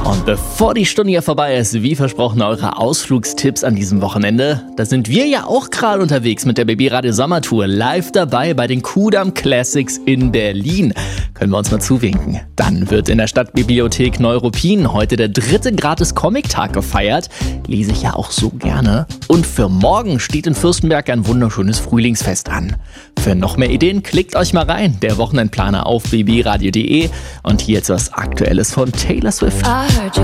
Und bevor die Stunde hier vorbei ist, wie versprochen, eure Ausflugstipps an diesem Wochenende. Da sind wir ja auch gerade unterwegs mit der Baby Radio Sommertour. Live dabei bei den Kudamm Classics in Berlin. Können wir uns mal zuwinken. Dann wird in der Stadtbibliothek Neuruppin heute der 3. Gratis-Comic-Tag gefeiert. Lese ich ja auch so gerne. Und für morgen steht in Fürstenberg ein wunderschönes Frühlingsfest an. Für noch mehr Ideen klickt euch mal rein. Der Wochenendplaner auf babyradio.de. Und hier jetzt was Aktuelles von Taylor Swift.